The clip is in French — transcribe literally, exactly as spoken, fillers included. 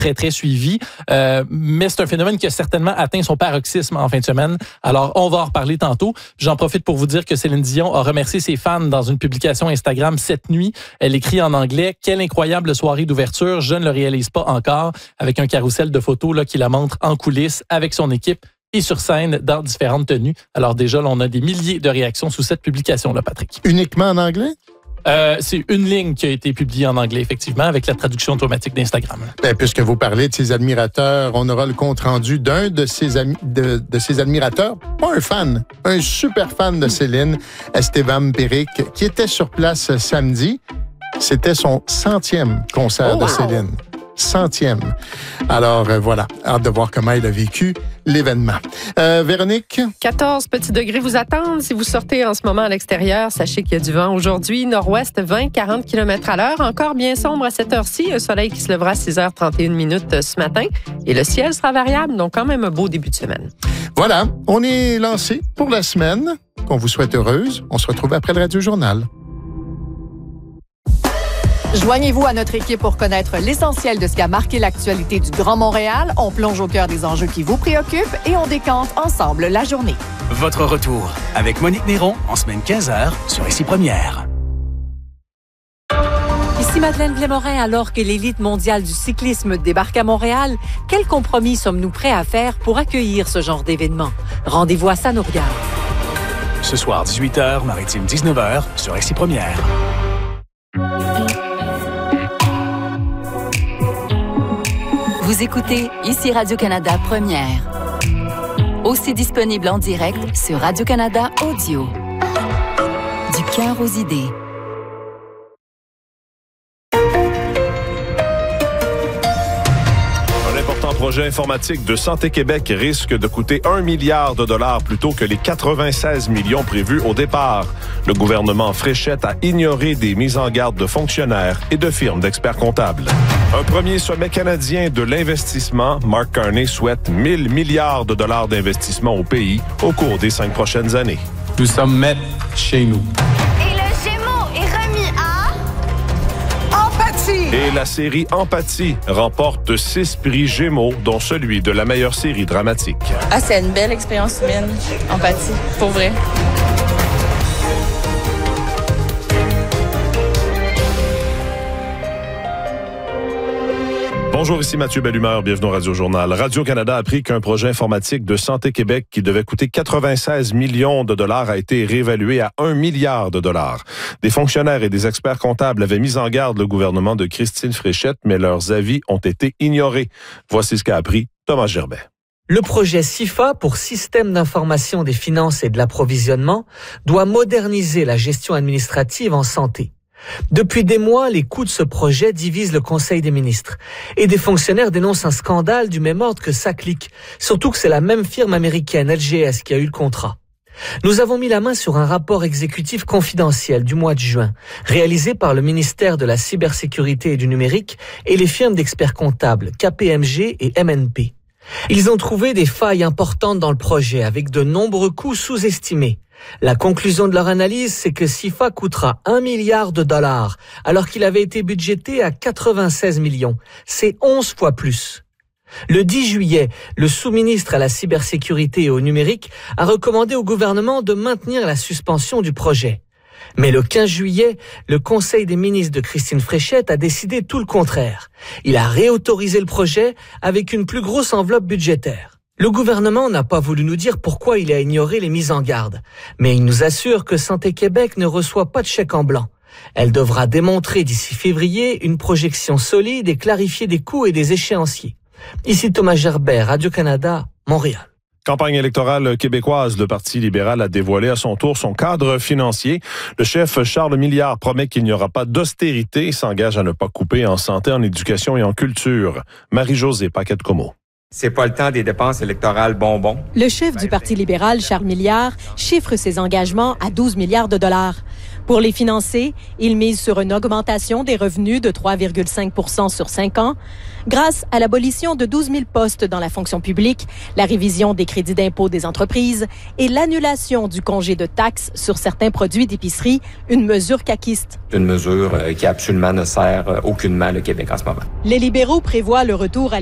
très, très suivi. Euh, mais c'est un phénomène qui a certainement atteint son paroxysme en fin de semaine. Alors, on va en reparler tantôt. J'en profite pour vous dire que Céline Dion a remercié ses fans dans une publication Instagram cette nuit. Elle écrit en anglais « Quelle incroyable soirée d'ouverture, je ne le réalise pas encore », avec un carrousel de photos là, qui la montre en coulisses avec son équipe et sur scène dans différentes tenues. Alors déjà, là, on a des milliers de réactions sous cette publication-là, Patrick. Uniquement en anglais? Euh, c'est une ligne qui a été publiée en anglais, effectivement, avec la traduction automatique d'Instagram. Bien, puisque vous parlez de ses admirateurs, on aura le compte-rendu d'un de ses, ami- de, de ses admirateurs, pas un fan, un super fan de Céline, Esteban Péric, qui était sur place samedi. C'était son centième concert oh, de Céline. Wow. Centième. Alors, euh, voilà, hâte de voir comment elle a vécu l'événement. Euh, Véronique? quatorze petits degrés vous attendent. Si vous sortez en ce moment à l'extérieur, sachez qu'il y a du vent aujourd'hui. Nord-ouest, vingt à quarante kilomètres à l'heure. Encore bien sombre à cette heure-ci. Un soleil qui se lèvera à six heures trente et une minutes ce matin. Et le ciel sera variable, donc quand même un beau début de semaine. Voilà, on est lancé pour la semaine. Qu'on vous souhaite heureuse. On se retrouve après le Radio Journal. Joignez-vous à notre équipe pour connaître l'essentiel de ce qui a marqué l'actualité du Grand Montréal. On plonge au cœur des enjeux qui vous préoccupent et on décante ensemble la journée. Votre retour avec Monique Néron en semaine quinze heures sur Ici Première. Ici Madeleine Blais-Morin, alors que l'élite mondiale du cyclisme débarque à Montréal, quel compromis sommes-nous prêts à faire pour accueillir ce genre d'événement? Rendez-vous à ça nous regarde. Ce soir, dix-huit heures, Maritime dix-neuf heures sur Ici Première. Vous écoutez Ici Radio-Canada Première. Aussi disponible en direct sur Radio-Canada Audio. Du cœur aux idées. Un projet informatique de Santé Québec risque de coûter un milliard de dollars plutôt que les quatre-vingt-seize millions prévus au départ. Le gouvernement Fréchette a ignoré des mises en garde de fonctionnaires et de firmes d'experts comptables. Un premier sommet canadien de l'investissement, Mark Carney souhaite mille milliards de dollars d'investissement au pays au cours des cinq prochaines années. Nous sommes maîtres chez nous. Et la série Empathie remporte six prix Gémeaux, dont celui de la meilleure série dramatique. Ah, c'est une belle expérience humaine, Empathie, pour vrai. Bonjour, ici Mathieu Bellumeur, bienvenue au Radio Journal. Radio-Canada a appris qu'un projet informatique de Santé Québec qui devait coûter quatre-vingt-seize millions de dollars a été réévalué à un milliard de dollars. Des fonctionnaires et des experts comptables avaient mis en garde le gouvernement de Christine Fréchette, mais leurs avis ont été ignorés. Voici ce qu'a appris Thomas Gerbet. Le projet S I F A, pour Système d'information des finances et de l'approvisionnement, doit moderniser la gestion administrative en santé. Depuis des mois, les coûts de ce projet divisent le Conseil des ministres. Et des fonctionnaires dénoncent un scandale du même ordre que SACLIC, surtout que c'est la même firme américaine, L G S, qui a eu le contrat. Nous avons mis la main sur un rapport exécutif confidentiel du mois de juin, réalisé par le ministère de la Cybersécurité et du Numérique et les firmes d'experts comptables K P M G et M N P. Ils ont trouvé des failles importantes dans le projet, avec de nombreux coûts sous-estimés. La conclusion de leur analyse, c'est que S I F A coûtera un milliard de dollars, alors qu'il avait été budgété à quatre-vingt-seize millions. C'est onze fois plus. Le dix juillet, le sous-ministre à la cybersécurité et au numérique a recommandé au gouvernement de maintenir la suspension du projet. Mais le quinze juillet, le Conseil des ministres de Christine Fréchette a décidé tout le contraire. Il a réautorisé le projet avec une plus grosse enveloppe budgétaire. Le gouvernement n'a pas voulu nous dire pourquoi il a ignoré les mises en garde, mais il nous assure que Santé Québec ne reçoit pas de chèque en blanc. Elle devra démontrer d'ici février une projection solide et clarifier des coûts et des échéanciers. Ici Thomas Gerbet, Radio-Canada, Montréal. Campagne électorale québécoise, le Parti libéral a dévoilé à son tour son cadre financier. Le chef Charles Milliard promet qu'il n'y aura pas d'austérité et s'engage à ne pas couper en santé, en éducation et en culture. Marie-Josée Paquette-Comeau. C'est pas le temps des dépenses électorales bonbons. Le chef du Parti libéral, Charles Milliard, chiffre ses engagements à douze milliards de dollars. Pour les financer, il mise sur une augmentation des revenus de trois virgule cinq pour cent sur cinq ans, grâce à l'abolition de douze mille postes dans la fonction publique, la révision des crédits d'impôt des entreprises et l'annulation du congé de taxes sur certains produits d'épicerie, une mesure caquiste. Une mesure qui absolument ne sert aucunement le Québec en ce moment. Les libéraux prévoient le retour à